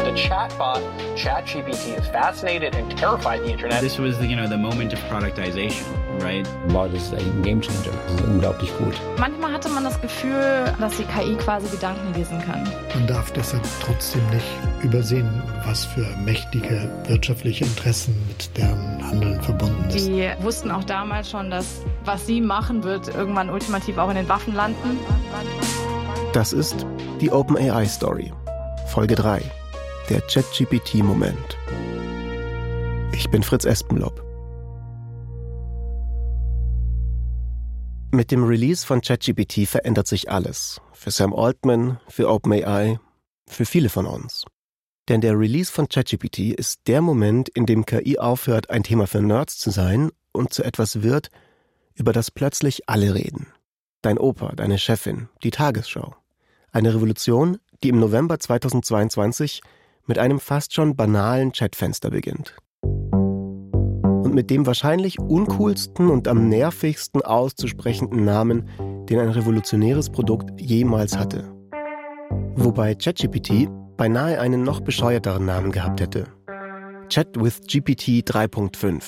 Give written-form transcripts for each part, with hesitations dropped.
the chatbot, ChatGPT, has fascinated and terrified the internet. This was the moment of productization, right? Wow, das ist echt ein Gamechanger. Das ist unglaublich gut. Manchmal hatte man das Gefühl, dass die KI quasi Gedanken lesen kann. Man darf deshalb trotzdem nicht übersehen, was für mächtige wirtschaftliche Interessen mit deren Handeln verbunden ist. Die wussten auch damals schon, dass was sie machen, wird irgendwann ultimativ auch in den Waffen landen. Das ist die OpenAI-Story. Folge 3. Der ChatGPT-Moment. Ich bin Fritz Espenlaub. Mit dem Release von ChatGPT verändert sich alles. Für Sam Altman, für OpenAI, für viele von uns. Denn der Release von ChatGPT ist der Moment, in dem KI aufhört, ein Thema für Nerds zu sein und zu etwas wird, über das plötzlich alle reden. Dein Opa, deine Chefin, die Tagesschau. Eine Revolution, die im November 2022 mit einem fast schon banalen Chatfenster beginnt. Und mit dem wahrscheinlich uncoolsten und am nervigsten auszusprechenden Namen, den ein revolutionäres Produkt jemals hatte. Wobei ChatGPT beinahe einen noch bescheuerteren Namen gehabt hätte. Chat with GPT 3.5.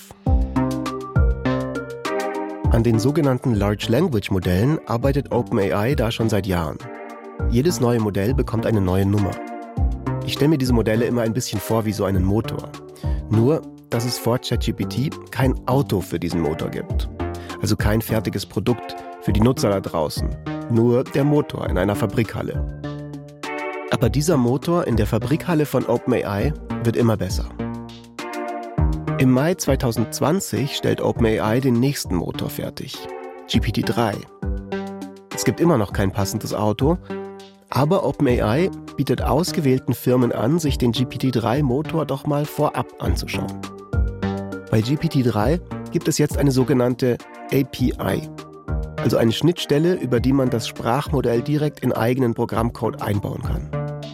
An den sogenannten Large Language Modellen arbeitet OpenAI da schon seit Jahren. Jedes neue Modell bekommt eine neue Nummer. Ich stelle mir diese Modelle immer ein bisschen vor wie so einen Motor. Nur, dass es vor ChatGPT kein Auto für diesen Motor gibt. Also kein fertiges Produkt für die Nutzer da draußen. Nur der Motor in einer Fabrikhalle. Aber dieser Motor in der Fabrikhalle von OpenAI wird immer besser. Im Mai 2020 stellt OpenAI den nächsten Motor fertig. GPT-3. Es gibt immer noch kein passendes Auto, aber OpenAI bietet ausgewählten Firmen an, sich den GPT-3-Motor doch mal vorab anzuschauen. Bei GPT-3 gibt es jetzt eine sogenannte API, also eine Schnittstelle, über die man das Sprachmodell direkt in eigenen Programmcode einbauen kann.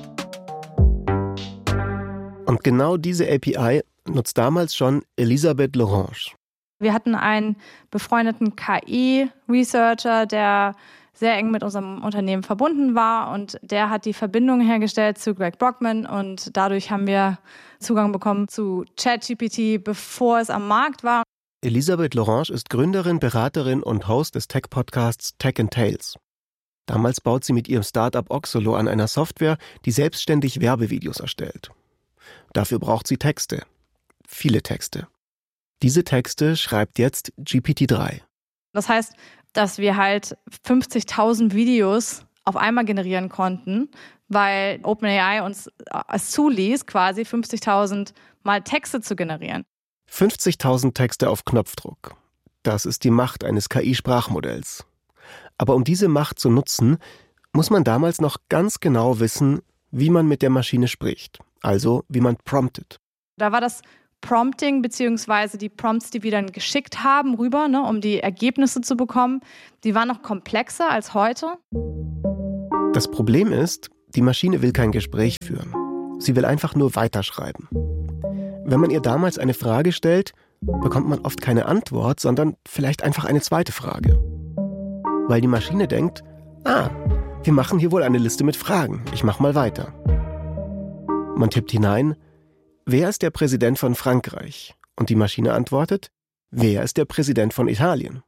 Und genau diese API nutzt damals schon Elisabeth Lorange. Wir hatten einen befreundeten KI-Researcher, der sehr eng mit unserem Unternehmen verbunden war und der hat die Verbindung hergestellt zu Greg Brockman und dadurch haben wir Zugang bekommen zu ChatGPT, bevor es am Markt war. Elisabeth Lorange ist Gründerin, Beraterin und Host des Tech-Podcasts Tech & Tales. Damals baut sie mit ihrem Startup Oxolo an einer Software, die selbstständig Werbevideos erstellt. Dafür braucht sie Texte. Viele Texte. Diese Texte schreibt jetzt GPT-3. Das heißt, dass wir halt 50.000 Videos auf einmal generieren konnten, weil OpenAI uns es zuließ, quasi 50.000 Mal Texte zu generieren. 50.000 Texte auf Knopfdruck. Das ist die Macht eines KI-Sprachmodells. Aber um diese Macht zu nutzen, muss man damals noch ganz genau wissen, wie man mit der Maschine spricht. Also wie man promptet. Da war das Prompting beziehungsweise die Prompts, die wir dann geschickt haben, rüber, um die Ergebnisse zu bekommen, die waren noch komplexer als heute. Das Problem ist, die Maschine will kein Gespräch führen. Sie will einfach nur weiterschreiben. Wenn man ihr damals eine Frage stellt, bekommt man oft keine Antwort, sondern vielleicht einfach eine zweite Frage. Weil die Maschine denkt, wir machen hier wohl eine Liste mit Fragen, ich mach mal weiter. Man tippt hinein, wer ist der Präsident von Frankreich? Und die Maschine antwortet, wer ist der Präsident von Italien?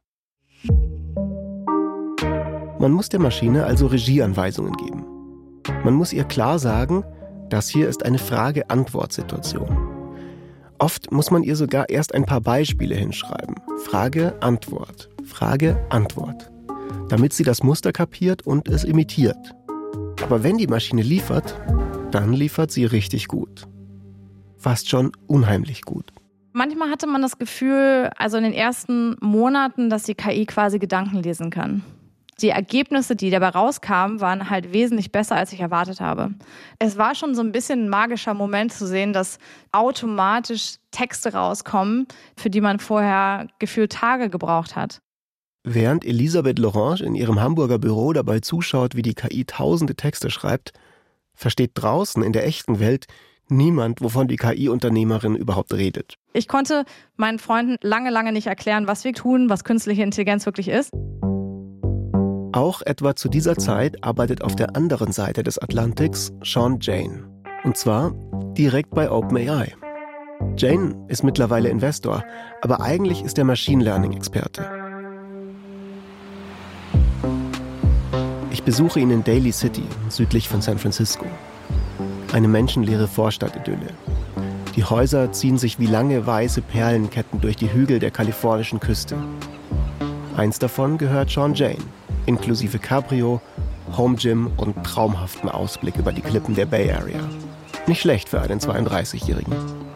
Man muss der Maschine also Regieanweisungen geben. Man muss ihr klar sagen, das hier ist eine Frage-Antwort-Situation. Oft muss man ihr sogar erst ein paar Beispiele hinschreiben. Frage, Antwort, Frage, Antwort. Damit sie das Muster kapiert und es imitiert. Aber wenn die Maschine liefert, dann liefert sie richtig gut. Fast schon unheimlich gut. Manchmal hatte man das Gefühl, also in den ersten Monaten, dass die KI quasi Gedanken lesen kann. Die Ergebnisse, die dabei rauskamen, waren halt wesentlich besser, als ich erwartet habe. Es war schon so ein bisschen ein magischer Moment zu sehen, dass automatisch Texte rauskommen, für die man vorher gefühlt Tage gebraucht hat. Während Elisabeth Lorange in ihrem Hamburger Büro dabei zuschaut, wie die KI tausende Texte schreibt, versteht draußen in der echten Welt niemand, wovon die KI-Unternehmerin überhaupt redet. Ich konnte meinen Freunden lange nicht erklären, was wir tun, was künstliche Intelligenz wirklich ist. Auch etwa zu dieser Zeit arbeitet auf der anderen Seite des Atlantiks Sean Jane. Und zwar direkt bei OpenAI. Jane ist mittlerweile Investor, aber eigentlich ist er Machine Learning-Experte. Ich besuche ihn in Daly City, südlich von San Francisco. Eine menschenleere Vorstadtidylle. Die Häuser ziehen sich wie lange weiße Perlenketten durch die Hügel der kalifornischen Küste. Eins davon gehört Sean Jane, inklusive Cabrio, Home Gym und traumhaftem Ausblick über die Klippen der Bay Area. Nicht schlecht für einen 32-Jährigen.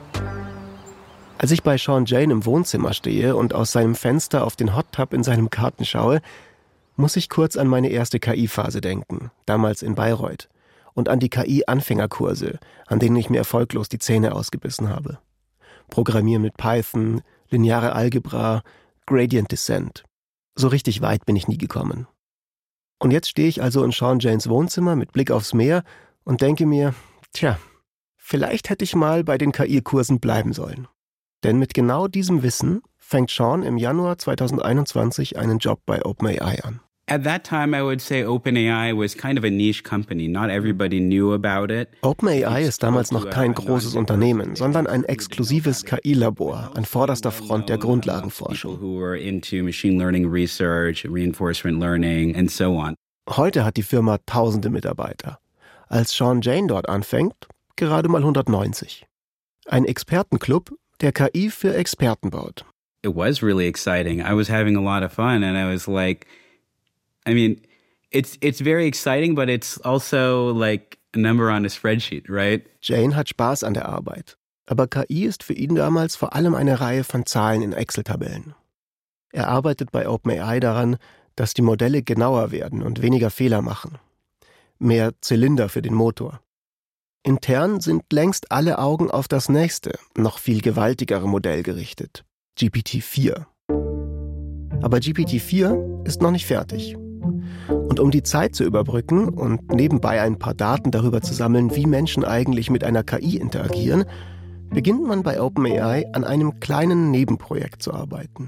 Als ich bei Sean Jane im Wohnzimmer stehe und aus seinem Fenster auf den Hot Tub in seinem Garten schaue, muss ich kurz an meine erste KI-Phase denken, damals in Bayreuth. Und an die KI-Anfängerkurse, an denen ich mir erfolglos die Zähne ausgebissen habe. Programmieren mit Python, lineare Algebra, Gradient Descent. So richtig weit bin ich nie gekommen. Und jetzt stehe ich also in Sean Janes Wohnzimmer mit Blick aufs Meer und denke mir, vielleicht hätte ich mal bei den KI-Kursen bleiben sollen. Denn mit genau diesem Wissen fängt Sean im Januar 2021 einen Job bei OpenAI an. At that time, I would say OpenAI was kind of a niche company. Not everybody knew about it. OpenAI ist damals noch kein großes Unternehmen, sondern ein exklusives KI-Labor an vorderster Front der Grundlagenforschung. Who were into machine learning research, reinforcement learning and so on. Heute hat die Firma tausende Mitarbeiter. Als Sean Jane dort anfängt, gerade mal 190. Ein Expertenclub, der KI für Experten baut. It was really exciting. I was having a lot of fun and I was like, I mean, it's very exciting, but it's also like a number on a spreadsheet, right? Jane hat Spaß an der Arbeit. Aber KI ist für ihn damals vor allem eine Reihe von Zahlen in Excel-Tabellen. Er arbeitet bei OpenAI daran, dass die Modelle genauer werden und weniger Fehler machen. Mehr Zylinder für den Motor. Intern sind längst alle Augen auf das nächste, noch viel gewaltigere Modell gerichtet. GPT-4. Aber GPT-4 ist noch nicht fertig. Und um die Zeit zu überbrücken und nebenbei ein paar Daten darüber zu sammeln, wie Menschen eigentlich mit einer KI interagieren, beginnt man bei OpenAI an einem kleinen Nebenprojekt zu arbeiten.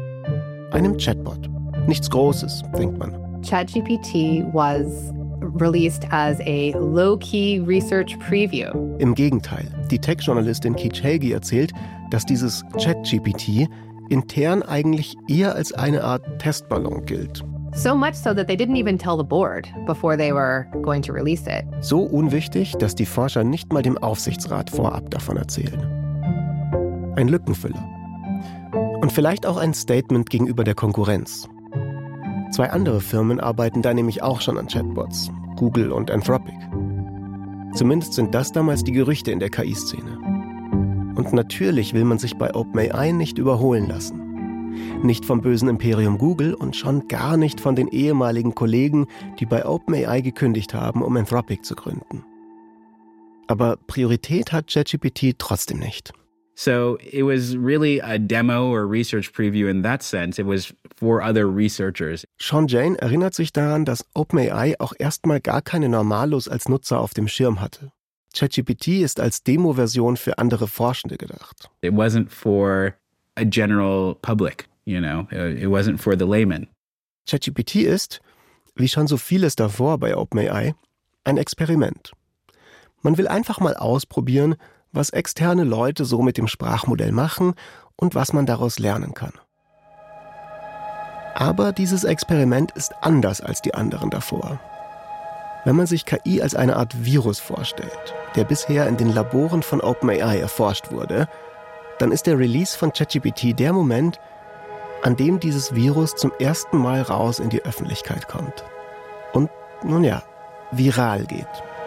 Einem Chatbot. Nichts Großes, denkt man. ChatGPT was released as a low-key research preview. Im Gegenteil, die Tech-Journalistin Keech Hagee erzählt, dass dieses ChatGPT intern eigentlich eher als eine Art Testballon gilt. So much so that they didn't even tell the board before they were going to release it. So unwichtig, dass die Forscher nicht mal dem Aufsichtsrat vorab davon erzählen. Ein Lückenfüller. Und vielleicht auch ein Statement gegenüber der Konkurrenz. 2 andere Firmen arbeiten da nämlich auch schon an Chatbots, Google und Anthropic. Zumindest sind das damals die Gerüchte in der KI-Szene. Und natürlich will man sich bei OpenAI nicht überholen lassen. Nicht vom bösen Imperium Google und schon gar nicht von den ehemaligen Kollegen, die bei OpenAI gekündigt haben, um Anthropic zu gründen. Aber Priorität hat ChatGPT trotzdem nicht. So it was really a demo or research preview in that sense. It was for other researchers. Sean Jane erinnert sich daran, dass OpenAI auch erstmal gar keine Normalos als Nutzer auf dem Schirm hatte. ChatGPT ist als Demo-Version für andere Forschende gedacht. It wasn't for a general public, you know. It wasn't for the layman. ChatGPT ist, wie schon so vieles davor bei OpenAI, ein Experiment. Man will einfach mal ausprobieren, was externe Leute so mit dem Sprachmodell machen und was man daraus lernen kann. Aber dieses Experiment ist anders als die anderen davor. Wenn man sich KI als eine Art Virus vorstellt, der bisher in den Laboren von OpenAI erforscht wurde, dann ist der Release von ChatGPT der Moment, an dem dieses Virus zum ersten Mal raus in die Öffentlichkeit kommt. Und, nun ja, viral geht.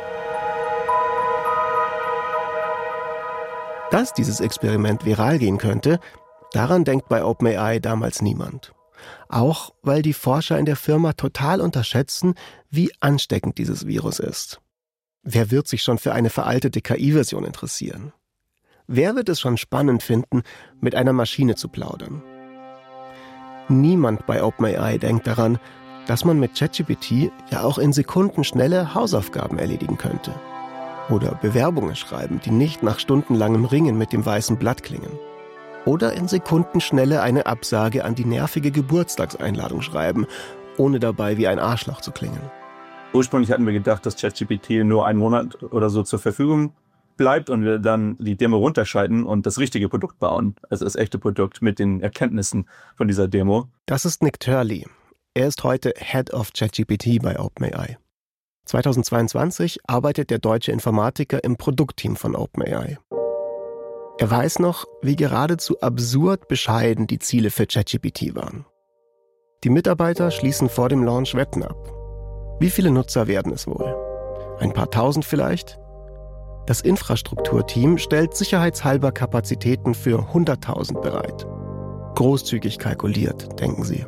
Dass dieses Experiment viral gehen könnte, daran denkt bei OpenAI damals niemand. Auch weil die Forscher in der Firma total unterschätzen, wie ansteckend dieses Virus ist. Wer wird sich schon für eine veraltete KI-Version interessieren? Wer wird es schon spannend finden, mit einer Maschine zu plaudern? Niemand bei OpenAI denkt daran, dass man mit ChatGPT ja auch in Sekundenschnelle Hausaufgaben erledigen könnte. Oder Bewerbungen schreiben, die nicht nach stundenlangem Ringen mit dem weißen Blatt klingen. Oder in Sekundenschnelle eine Absage an die nervige Geburtstagseinladung schreiben, ohne dabei wie ein Arschloch zu klingen. Ursprünglich hatten wir gedacht, dass ChatGPT nur einen Monat oder so zur Verfügung bleibt und wir dann die Demo runterschalten und das richtige Produkt bauen. Also das echte Produkt mit den Erkenntnissen von dieser Demo. Das ist Nick Turley. Er ist heute Head of ChatGPT bei OpenAI. 2022 arbeitet der deutsche Informatiker im Produktteam von OpenAI. Er weiß noch, wie geradezu absurd bescheiden die Ziele für ChatGPT waren. Die Mitarbeiter schließen vor dem Launch Wetten ab. Wie viele Nutzer werden es wohl? Ein paar tausend vielleicht? Das Infrastrukturteam stellt sicherheitshalber Kapazitäten für 100.000 bereit. Großzügig kalkuliert, denken sie.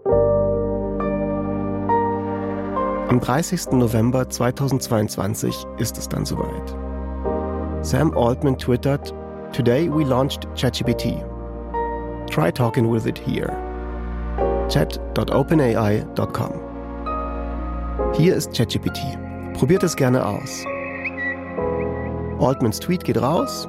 Am 30. November 2022 ist es dann soweit. Sam Altman twittert: "Today we launched ChatGPT. Try talking with it here. chat.openai.com. Hier ist ChatGPT. Probiert es gerne aus." Altmans Tweet geht raus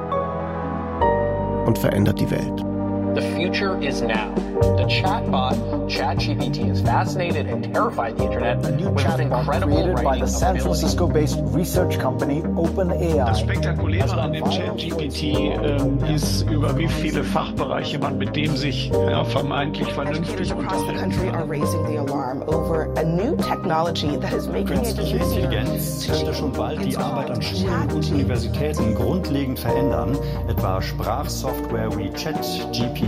und verändert die Welt. The future is now. The chatbot ChatGPT has fascinated and terrified the internet A new with its chatbot incredible created by writing the San ability. Francisco-based research company OpenAI. Das Spektakuläre an dem ChatGPT ist, über wie viele Fachbereiche man mit dem sich vermeintlich vernünftig unterhalten kann. Künstliche Intelligenz könnte schon bald die Arbeit an Schulen und Universitäten grundlegend verändern, etwa Sprachsoftware wie ChatGPT.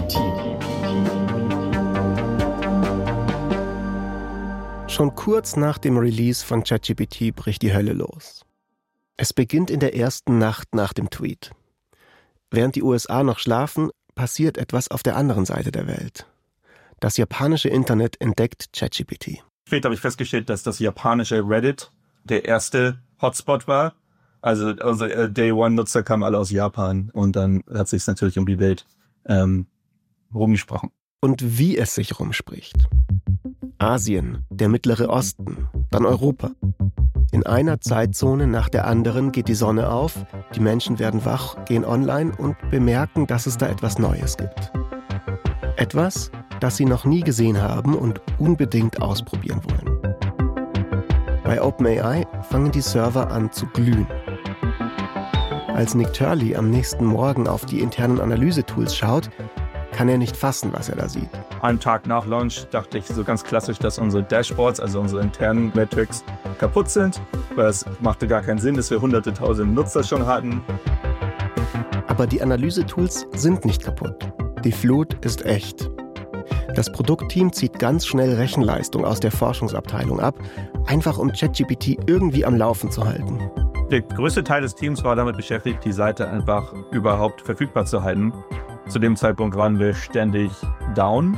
Schon kurz nach dem Release von ChatGPT bricht die Hölle los. Es beginnt in der ersten Nacht nach dem Tweet. Während die USA noch schlafen, passiert etwas auf der anderen Seite der Welt. Das japanische Internet entdeckt ChatGPT. Später habe ich festgestellt, dass das japanische Reddit der erste Hotspot war. Also unsere Day-One-Nutzer kamen alle aus Japan und dann hat es sich natürlich um die Welt rumgesprochen. Und wie es sich rumspricht. Asien, der Mittlere Osten, dann Europa. In einer Zeitzone nach der anderen geht die Sonne auf, die Menschen werden wach, gehen online und bemerken, dass es da etwas Neues gibt. Etwas, das sie noch nie gesehen haben und unbedingt ausprobieren wollen. Bei OpenAI fangen die Server an zu glühen. Als Nick Turley am nächsten Morgen auf die internen Analysetools schaut, kann er nicht fassen, was er da sieht. Einen Tag nach Launch dachte ich so ganz klassisch, dass unsere Dashboards, also unsere internen Metrics, kaputt sind. Weil es machte gar keinen Sinn, dass wir hunderte, tausende Nutzer schon hatten. Aber die Analysetools sind nicht kaputt. Die Flut ist echt. Das Produktteam zieht ganz schnell Rechenleistung aus der Forschungsabteilung ab, einfach um ChatGPT irgendwie am Laufen zu halten. Der größte Teil des Teams war damit beschäftigt, die Seite einfach überhaupt verfügbar zu halten. Zu dem Zeitpunkt waren wir ständig down.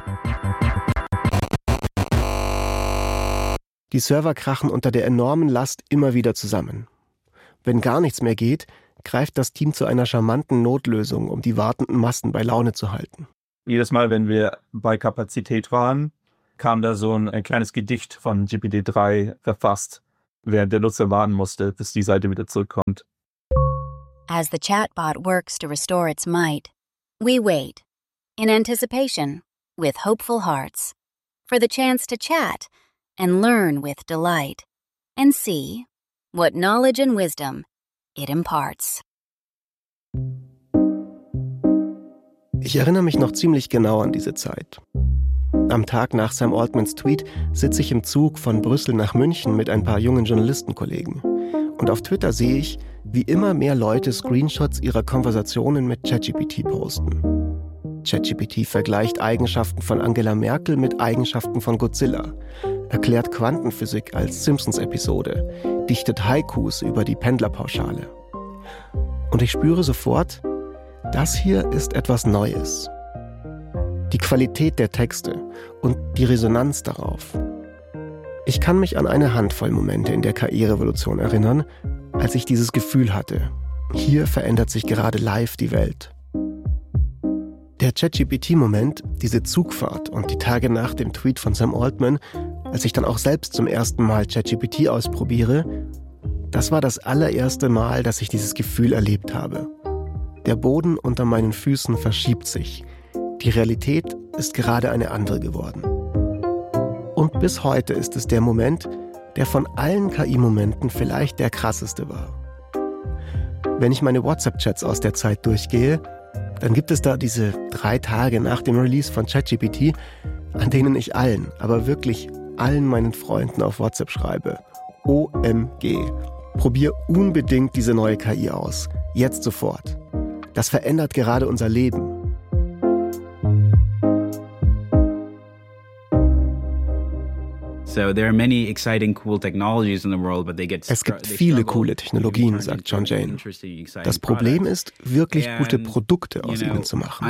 Die Server krachen unter der enormen Last immer wieder zusammen. Wenn gar nichts mehr geht, greift das Team zu einer charmanten Notlösung, um die wartenden Massen bei Laune zu halten. Jedes Mal, wenn wir bei Kapazität waren, kam da so ein kleines Gedicht von GPT-3 verfasst, während der Nutzer warten musste, bis die Seite wieder zurückkommt. As the chatbot works to restore its might, we wait, in anticipation, with hopeful hearts, for the chance to chat and learn with delight, and see what knowledge and wisdom it imparts. Ich erinnere mich noch ziemlich genau an diese Zeit. Am Tag nach Sam Altmans Tweet sitze ich im Zug von Brüssel nach München mit ein paar jungen Journalistenkollegen. Und auf Twitter sehe ich, wie immer mehr Leute Screenshots ihrer Konversationen mit ChatGPT posten. ChatGPT vergleicht Eigenschaften von Angela Merkel mit Eigenschaften von Godzilla, erklärt Quantenphysik als Simpsons-Episode, dichtet Haikus über die Pendlerpauschale. Und ich spüre sofort, das hier ist etwas Neues. Die Qualität der Texte und die Resonanz darauf. Ich kann mich an eine Handvoll Momente in der KI-Revolution erinnern, als ich dieses Gefühl hatte. Hier verändert sich gerade live die Welt. Der ChatGPT-Moment, diese Zugfahrt und die Tage nach dem Tweet von Sam Altman, als ich dann auch selbst zum ersten Mal ChatGPT ausprobiere, das war das allererste Mal, dass ich dieses Gefühl erlebt habe. Der Boden unter meinen Füßen verschiebt sich. Die Realität ist gerade eine andere geworden. Und bis heute ist es der Moment, der von allen KI-Momenten vielleicht der krasseste war. Wenn ich meine WhatsApp-Chats aus der Zeit durchgehe, dann gibt es da diese 3 Tage nach dem Release von ChatGPT, an denen ich allen, aber wirklich allen meinen Freunden auf WhatsApp schreibe: OMG, probier unbedingt diese neue KI aus. Jetzt sofort. Das verändert gerade unser Leben. Es gibt viele coole Technologien, sagt John Jane. Das Problem ist, wirklich gute Produkte aus ihnen zu machen.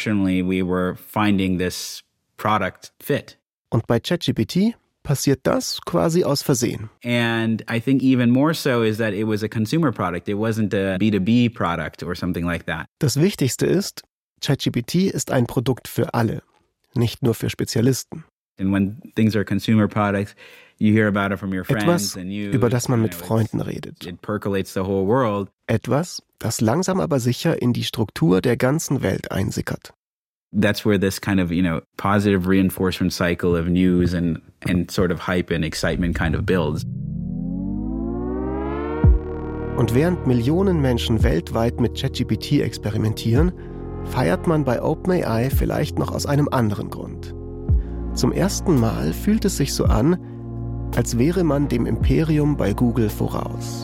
Und bei ChatGPT passiert das quasi aus Versehen. And I think even more so is that it was a consumer product. It wasn't a B2B product or something like that. Das Wichtigste ist, ChatGPT ist ein Produkt für alle, nicht nur für Spezialisten. And when things are consumer products, you hear about it from your friends Etwas, and you, über das man mit Freunden redet. It percolates the whole world. Etwas, das langsam aber sicher in die Struktur der ganzen Welt einsickert. That's where this kind of, positive reinforcement cycle of news and sort of hype and excitement kind of builds. Und während Millionen Menschen weltweit mit ChatGPT experimentieren, feiert man bei OpenAI vielleicht noch aus einem anderen Grund. Zum ersten Mal fühlt es sich so an, als wäre man dem Imperium bei Google voraus.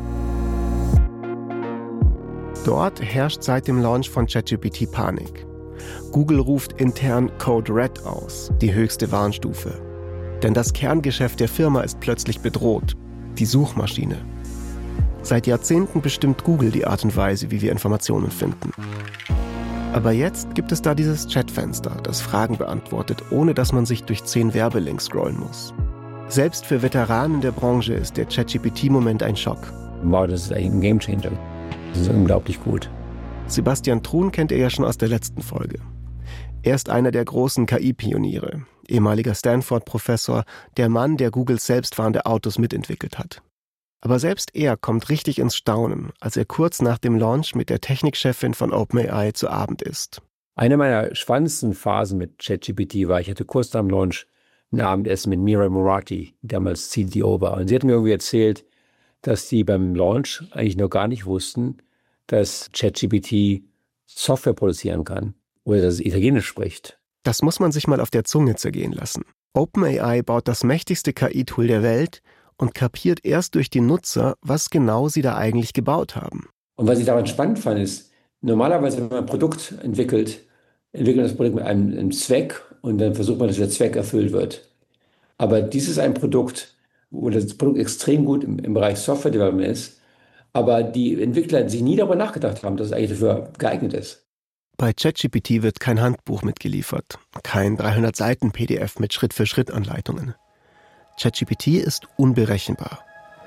Dort herrscht seit dem Launch von ChatGPT Panik. Google ruft intern Code Red aus, die höchste Warnstufe. Denn das Kerngeschäft der Firma ist plötzlich bedroht, die Suchmaschine. Seit Jahrzehnten bestimmt Google die Art und Weise, wie wir Informationen finden. Aber jetzt gibt es da dieses Chatfenster, das Fragen beantwortet, ohne dass man sich durch 10 Werbelinks scrollen muss. Selbst für Veteranen der Branche ist der ChatGPT-Moment ein Schock. Wow, das ist eigentlich ein Gamechanger. Das ist unglaublich gut. Sebastian Thrun kennt ihr ja schon aus der letzten Folge. Er ist einer der großen KI-Pioniere, ehemaliger Stanford-Professor, der Mann, der Googles selbstfahrende Autos mitentwickelt hat. Aber selbst er kommt richtig ins Staunen, als er kurz nach dem Launch mit der Technikchefin von OpenAI zu Abend isst. Eine meiner spannendsten Phasen mit ChatGPT war, ich hatte kurz nach dem Launch ein Abendessen mit Mira Murati, die damals CTO war. Und sie hat mir irgendwie erzählt, dass die beim Launch eigentlich noch gar nicht wussten, dass ChatGPT Software produzieren kann oder dass es Italienisch spricht. Das muss man sich mal auf der Zunge zergehen lassen. OpenAI baut das mächtigste KI-Tool der Welt und kapiert erst durch die Nutzer, was genau sie da eigentlich gebaut haben. Und was ich daran spannend fand, ist, normalerweise, wenn man ein Produkt entwickelt das Produkt mit einem Zweck und dann versucht man, dass der Zweck erfüllt wird. Aber dies ist ein Produkt, wo das Produkt extrem gut im Bereich Software Development ist, aber die Entwickler sich nie darüber nachgedacht haben, dass es eigentlich dafür geeignet ist. Bei ChatGPT wird kein Handbuch mitgeliefert, kein 300-Seiten-PDF mit Schritt-für-Schritt-Anleitungen. ChatGPT ist unberechenbar.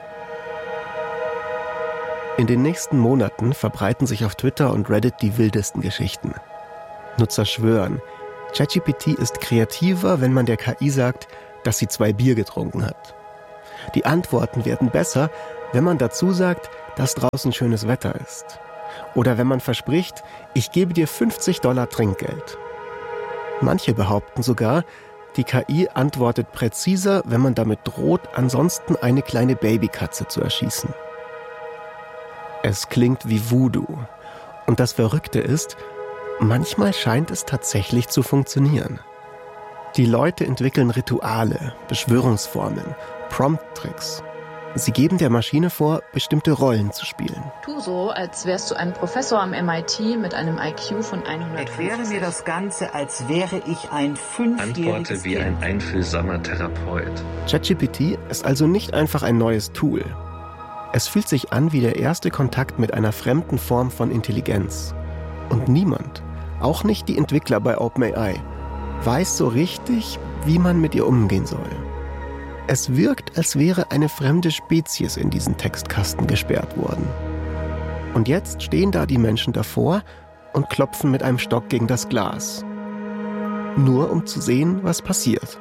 In den nächsten Monaten verbreiten sich auf Twitter und Reddit die wildesten Geschichten. Nutzer schwören, ChatGPT ist kreativer, wenn man der KI sagt, dass sie 2 Bier getrunken hat. Die Antworten werden besser, wenn man dazu sagt, dass draußen schönes Wetter ist. Oder wenn man verspricht, ich gebe dir $50 Trinkgeld. Manche behaupten sogar, die KI antwortet präziser, wenn man damit droht, ansonsten eine kleine Babykatze zu erschießen. Es klingt wie Voodoo. Und das Verrückte ist, manchmal scheint es tatsächlich zu funktionieren. Die Leute entwickeln Rituale, Beschwörungsformeln, Prompt-Tricks. Sie geben der Maschine vor, bestimmte Rollen zu spielen. Tu so, als wärst du ein Professor am MIT mit einem IQ von 100. Erkläre mir das Ganze, als wäre ich ein 5-jähriges Antworte wie ein einfühlsamer Therapeut. ChatGPT ist also nicht einfach ein neues Tool. Es fühlt sich an wie der erste Kontakt mit einer fremden Form von Intelligenz. Und niemand, auch nicht die Entwickler bei OpenAI, weiß so richtig, wie man mit ihr umgehen soll. Es wirkt, als wäre eine fremde Spezies in diesen Textkasten gesperrt worden. Und jetzt stehen da die Menschen davor und klopfen mit einem Stock gegen das Glas. Nur um zu sehen, was passiert.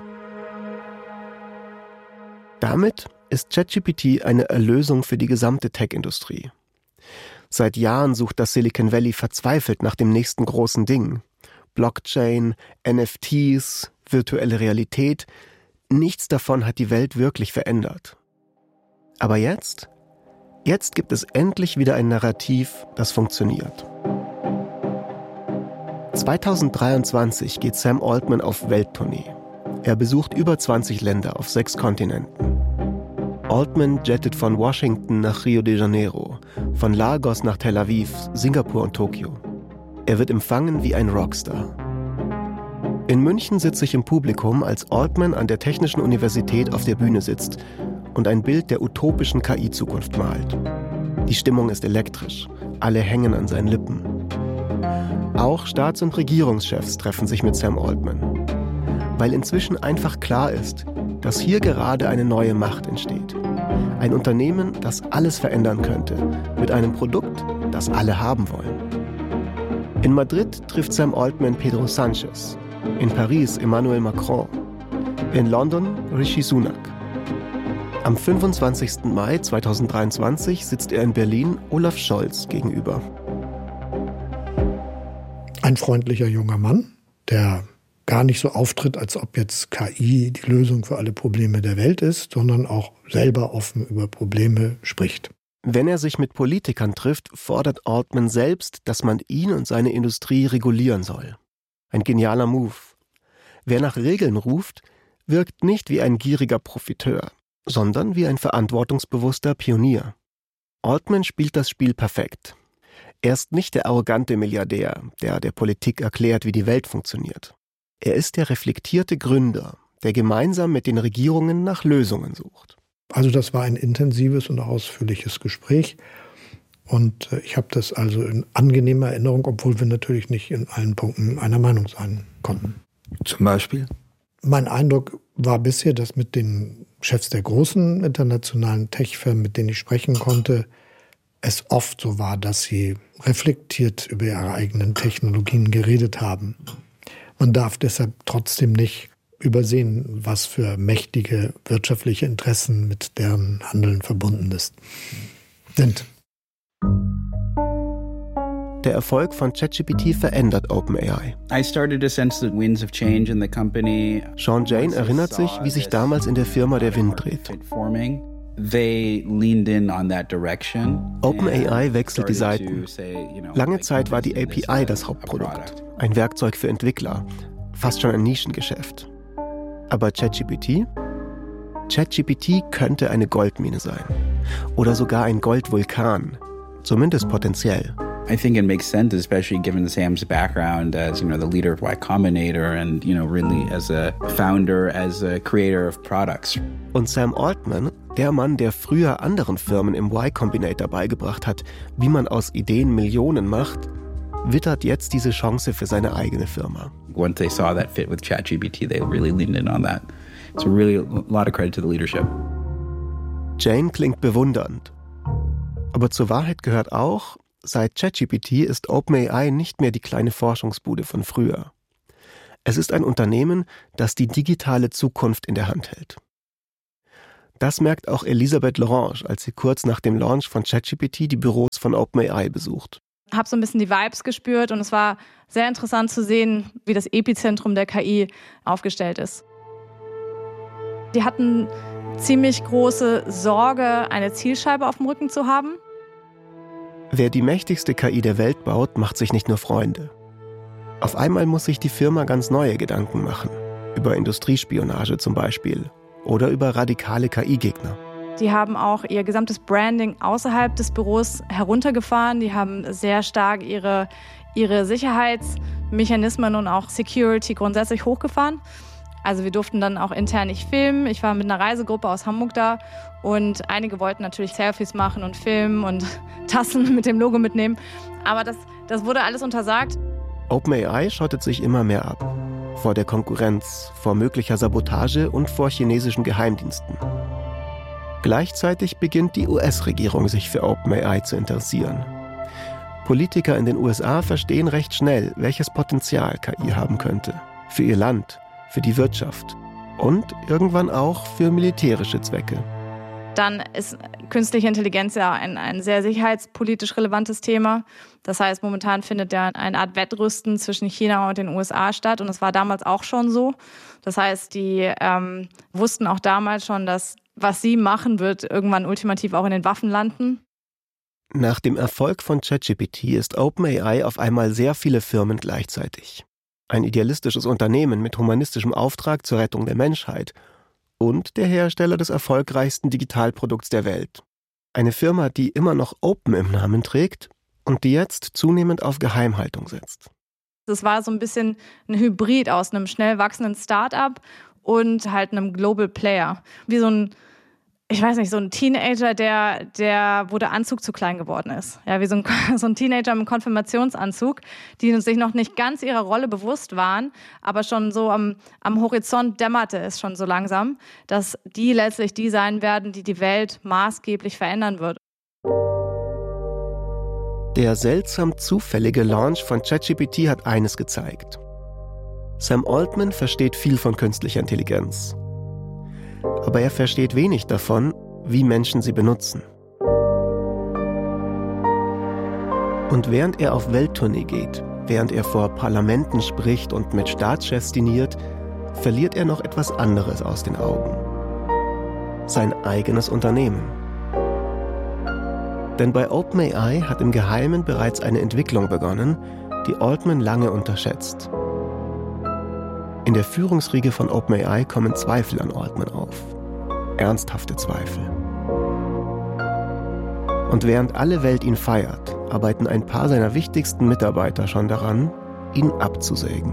Damit ist ChatGPT eine Erlösung für die gesamte Tech-Industrie. Seit Jahren sucht das Silicon Valley verzweifelt nach dem nächsten großen Ding. Blockchain, NFTs, virtuelle Realität. Nichts davon hat die Welt wirklich verändert. Aber jetzt Jetzt gibt es endlich wieder ein Narrativ, das funktioniert. 2023 geht Sam Altman auf Welttournee. Er besucht über 20 Länder auf 6 Kontinenten. Altman jettet von Washington nach Rio de Janeiro, von Lagos nach Tel Aviv, Singapur und Tokio. Er wird empfangen wie ein Rockstar. In München sitze ich im Publikum, als Altman an der Technischen Universität auf der Bühne sitzt und ein Bild der utopischen KI-Zukunft malt. Die Stimmung ist elektrisch, alle hängen an seinen Lippen. Auch Staats- und Regierungschefs treffen sich mit Sam Altman, weil inzwischen einfach klar ist, dass hier gerade eine neue Macht entsteht. Ein Unternehmen, das alles verändern könnte, mit einem Produkt, das alle haben wollen. In Madrid trifft Sam Altman Pedro Sánchez, in Paris Emmanuel Macron, in London Rishi Sunak. Am 25. Mai 2023 sitzt er in Berlin Olaf Scholz gegenüber. Ein freundlicher junger Mann, der gar nicht so auftritt, als ob jetzt KI die Lösung für alle Probleme der Welt ist, sondern auch selber offen über Probleme spricht. Wenn er sich mit Politikern trifft, fordert Altman selbst, dass man ihn und seine Industrie regulieren soll. Ein genialer Move. Wer nach Regeln ruft, wirkt nicht wie ein gieriger Profiteur, sondern wie ein verantwortungsbewusster Pionier. Altman spielt das Spiel perfekt. Er ist nicht der arrogante Milliardär, der der Politik erklärt, wie die Welt funktioniert. Er ist der reflektierte Gründer, der gemeinsam mit den Regierungen nach Lösungen sucht. Also das war ein intensives und ausführliches Gespräch. Und ich habe das also in angenehmer Erinnerung, obwohl wir natürlich nicht in allen Punkten einer Meinung sein konnten. Zum Beispiel? Mein Eindruck war bisher, dass mit den Chefs der großen internationalen Tech-Firmen, mit denen ich sprechen konnte, es oft so war, dass sie reflektiert über ihre eigenen Technologien geredet haben. Man darf deshalb trotzdem nicht übersehen, was für mächtige wirtschaftliche Interessen mit deren Handeln verbunden sind. Der Erfolg von ChatGPT verändert OpenAI. Sean Jane erinnert sich, wie sich damals in der Firma der Wind dreht. OpenAI wechselt die Seiten. Lange Zeit war die API das Hauptprodukt, ein Werkzeug für Entwickler, fast schon ein Nischengeschäft. Aber ChatGPT? ChatGPT könnte eine Goldmine sein. Oder sogar ein Goldvulkan. Zumindest potenziell. I think it makes sense, especially given Sam's background as, the leader of Y Combinator and, really as a founder, as a creator of products. Und Sam Altman, der Mann, der früher anderen Firmen im Y Combinator beigebracht hat, wie man aus Ideen Millionen macht, wittert jetzt diese Chance für seine eigene Firma. Once they saw that fit with ChatGPT, they really leaned in on that. So really a lot of credit to the leadership. Jane klingt bewundernd. Aber zur Wahrheit gehört auch, seit ChatGPT ist OpenAI nicht mehr die kleine Forschungsbude von früher. Es ist ein Unternehmen, das die digitale Zukunft in der Hand hält. Das merkt auch Elisabeth Lorange, als sie kurz nach dem Launch von ChatGPT die Büros von OpenAI besucht. Ich habe so ein bisschen die Vibes gespürt und es war sehr interessant zu sehen, wie das Epizentrum der KI aufgestellt ist. Die hatten ziemlich große Sorge, eine Zielscheibe auf dem Rücken zu haben. Wer die mächtigste KI der Welt baut, macht sich nicht nur Freunde. Auf einmal muss sich die Firma ganz neue Gedanken machen. Über Industriespionage zum Beispiel. Oder über radikale KI-Gegner. Die haben auch ihr gesamtes Branding außerhalb des Büros heruntergefahren. Die haben sehr stark ihre Sicherheitsmechanismen und auch Security grundsätzlich hochgefahren. Also wir durften dann auch intern nicht filmen. Ich war mit einer Reisegruppe aus Hamburg da und einige wollten natürlich Selfies machen und filmen und Tassen mit dem Logo mitnehmen. Aber das wurde alles untersagt. OpenAI schottet sich immer mehr ab. Vor der Konkurrenz, vor möglicher Sabotage und vor chinesischen Geheimdiensten. Gleichzeitig beginnt die US-Regierung sich für OpenAI zu interessieren. Politiker in den USA verstehen recht schnell, welches Potenzial KI haben könnte. Für ihr Land, für die Wirtschaft und irgendwann auch für militärische Zwecke. Dann ist künstliche Intelligenz ja ein sehr sicherheitspolitisch relevantes Thema. Das heißt, momentan findet ja eine Art Wettrüsten zwischen China und den USA statt. Und das war damals auch schon so. Das heißt, die wussten auch damals schon, dass was sie machen, wird irgendwann ultimativ auch in den Waffen landen. Nach dem Erfolg von ChatGPT ist OpenAI auf einmal sehr viele Firmen gleichzeitig. Ein idealistisches Unternehmen mit humanistischem Auftrag zur Rettung der Menschheit und der Hersteller des erfolgreichsten Digitalprodukts der Welt. Eine Firma, die immer noch Open im Namen trägt und die jetzt zunehmend auf Geheimhaltung setzt. Das war so ein bisschen ein Hybrid aus einem schnell wachsenden Start-up und halt einem Global Player. Wie so ein Teenager, wo der Anzug zu klein geworden ist. Ja, wie so ein Teenager im Konfirmationsanzug, die sich noch nicht ganz ihrer Rolle bewusst waren, aber schon so am Horizont dämmerte es schon so langsam, dass die letztlich die sein werden, die die Welt maßgeblich verändern wird. Der seltsam zufällige Launch von ChatGPT hat eines gezeigt. Sam Altman versteht viel von künstlicher Intelligenz. Aber er versteht wenig davon, wie Menschen sie benutzen. Und während er auf Welttournee geht, während er vor Parlamenten spricht und mit Staatschefs diniert, verliert er noch etwas anderes aus den Augen. Sein eigenes Unternehmen. Denn bei OpenAI hat im Geheimen bereits eine Entwicklung begonnen, die Altman lange unterschätzt. In der Führungsriege von OpenAI kommen Zweifel an Altman auf. Ernsthafte Zweifel. Und während alle Welt ihn feiert, arbeiten ein paar seiner wichtigsten Mitarbeiter schon daran, ihn abzusägen.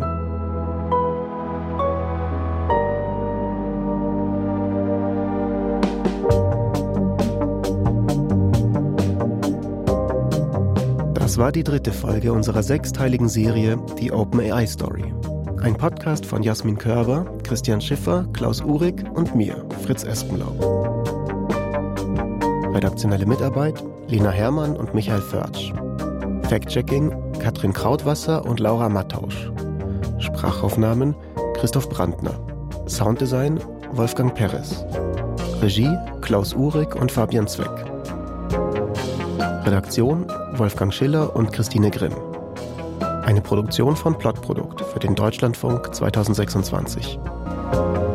Das war die 3. Folge unserer 6-teiligen Serie Die OpenAI Story. Ein Podcast von Jasmin Körber, Christian Schiffer, Klaus Uhrig und mir, Fritz Espenlaub. Redaktionelle Mitarbeit Lena Herrmann und Michael Förtsch. Fact-Checking Katrin Krautwasser und Laura Mattausch. Sprachaufnahmen Christoph Brandner. Sounddesign Wolfgang Perez. Regie Klaus Uhrig und Fabian Zweck. Redaktion Wolfgang Schiller und Christine Grimm. Eine Produktion von Plotprodukt für den Deutschlandfunk 2026.